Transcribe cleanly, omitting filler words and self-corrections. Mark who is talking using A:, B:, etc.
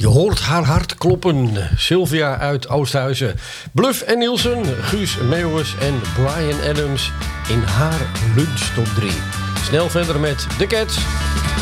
A: Je hoort haar hart kloppen. Sylvia uit Oosthuizen. Bluff en Nielsen, Guus Meeuwis en Bryan Adams in haar lunch top 3. Snel verder met The Cats.